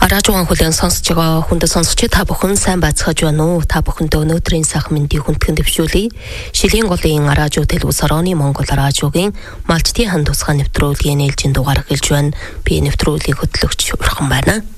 Радиогийн хүлээн сонсож байгаа хүндэт сонсогч та бүхэн сайн байцгааж байна уу? Та бүхэндээ өнөөдрийн сайхан мэндийг хүндхэн дэвшүүлье. Шилийн голын радио телевиз орооны Монгол радиогийн Малчтын хан тусгай нэвтрүүлгийн ээлжийн дугаар эхэлж байна. Би нэвтрүүлгийн хөтлөгч Урхан байна.